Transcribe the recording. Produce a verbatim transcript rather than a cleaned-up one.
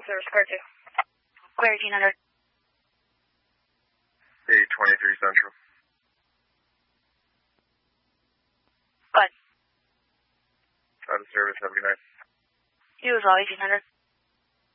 service, clear two. Clear eighteen hundred. eight twenty-three Central. Go ahead. Out of service, have a good night. You as well, eighteen hundred.